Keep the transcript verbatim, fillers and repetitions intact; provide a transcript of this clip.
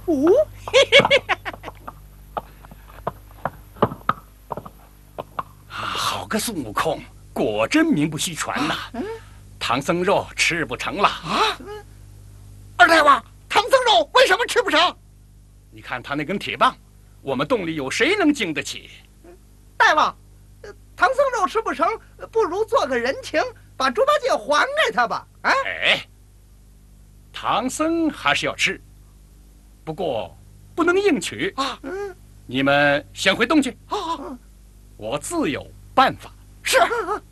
哦， 好个孙悟空，果真名不虚传呐！嗯，唐僧肉吃不成了啊！ 二大王，唐僧肉为什么吃不成？ 你看他那根铁棒，我们洞里有谁能经得起？ 大王，唐僧肉吃不成，不如做个人情，把猪八戒还给他吧。啊， 哎，唐僧还是要吃，不过不能硬取啊。嗯，你们先回洞去。啊，我自有办法。 是。